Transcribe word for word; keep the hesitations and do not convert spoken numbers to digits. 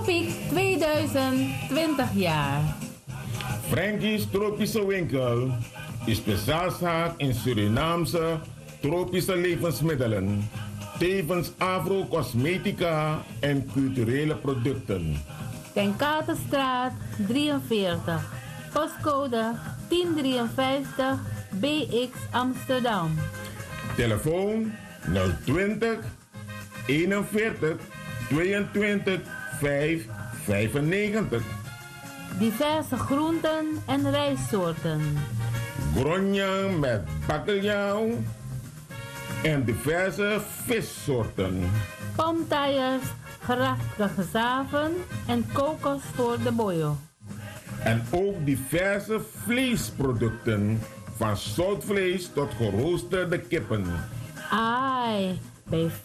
Tropic tweeduizend twintig jaar. Frankie's Tropische Winkel is speciaalzaak in Surinaamse tropische levensmiddelen, tevens agro-cosmetica en culturele producten. Ten Katerstraat drieënveertig, postcode tien drieënvijftig B X Amsterdam. Telefoon nul twintig eenenveertig tweeëntwintig vijf vijfennegentig. Diverse groenten en rijstsoorten. Gronjang met bakkeljauw en diverse vissoorten. Pomtaaiers, geraspte zaven en kokos voor de boyo. En ook diverse vleesproducten, van zoutvlees tot geroosterde kippen. Ai, bij